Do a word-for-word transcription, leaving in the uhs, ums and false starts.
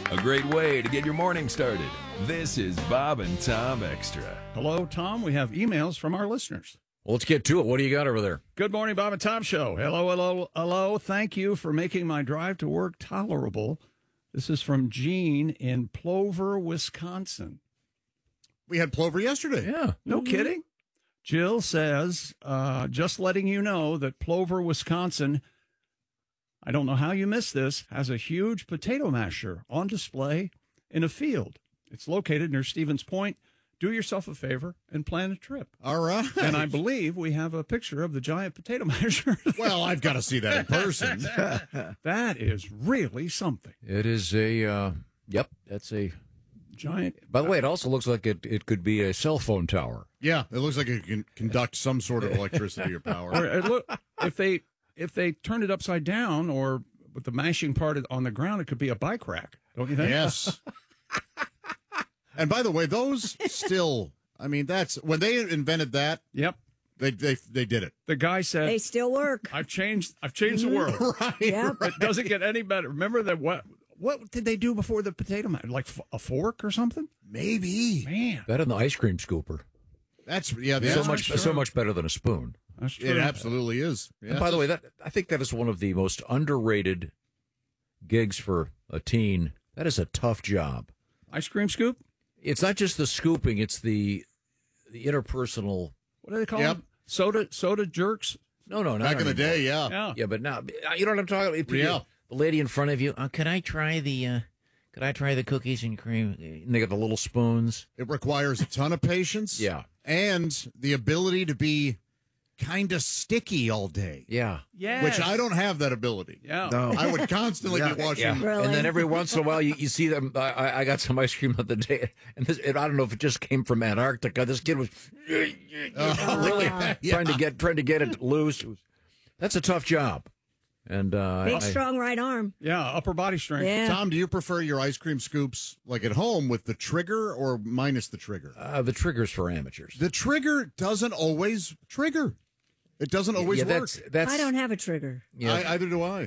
A great way to get your morning started. This is Bob and Tom Extra. Hello, Tom. We have emails from our listeners. Well, let's get to it. What do you got over there? Good morning, Bob and Tom Show. Hello, hello, hello. Thank you for making my drive to work tolerable. This is from Gene in Plover, Wisconsin. We had Plover yesterday. Yeah. No mm-hmm. kidding. Jill says, uh, just letting you know that Plover, Wisconsin, I don't know how you missed this, has a huge potato masher on display in a field. It's located near Stevens Point. Do yourself a favor and plan a trip. All right. And I believe we have a picture of the giant potato masher. Well, I've got to see that in person. That is really something. It is a, uh, yep, that's a giant. By the way, it also looks like it, it could be a cell phone tower. Yeah, it looks like it can conduct some sort of electricity or power. Or it look, if they if they turned it upside down or with the mashing part on the ground, it could be a bike rack, don't you think? Yes. And by the way, those still, I mean, that's when they invented that. Yep. They they they did it. The guy said they still work. I've changed I've changed the world. Right. Yep. Right. It doesn't get any better. Remember that what what did they do before the potato masher? Like f- a fork or something? Maybe. Man. Better than the ice cream scooper. That's yeah, the so answer- much sure. so much better than a spoon. That's true. It absolutely is. And Yes. by the way, that I think that is one of the most underrated gigs for a teen. That is a tough job. Ice cream scoop? It's not just the scooping; it's the the interpersonal. What do they call Yep. them? Soda soda jerks? No, no, not back in the anymore. day, yeah. Yeah. Yeah, but now you know what I'm talking about. If you- Yeah. The lady in front of you. Uh, could I try the? Uh, could I try the cookies and cream? And they got the little spoons. It requires a ton of patience. Yeah. And the ability to be kind of sticky all day. Yeah. Yeah. Which I don't have that ability. Yeah. No. I would constantly be washing. Yeah. Really? And then every once in a while, you, you see them. I, I got some ice cream the other day, and, this, and I don't know if it just came from Antarctica. This kid was Uh, really yeah. trying to get trying to get it loose. It was, that's a tough job. And uh, Big, I, strong right arm. Yeah, upper body strength. Yeah. Tom, do you prefer your ice cream scoops like at home with the trigger or minus the trigger? uh, the triggers for amateurs. The trigger doesn't always trigger. It doesn't always yeah, work. that's, that's I don't have a trigger. Yeah. I, either do I.